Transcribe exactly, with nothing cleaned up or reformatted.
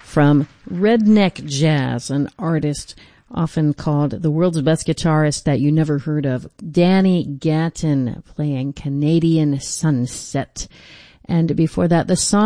from Redneck Jazz, an artist often called the world's best guitarist that you never heard of, Danny Gatton, playing Canadian Sunset. And before that, the song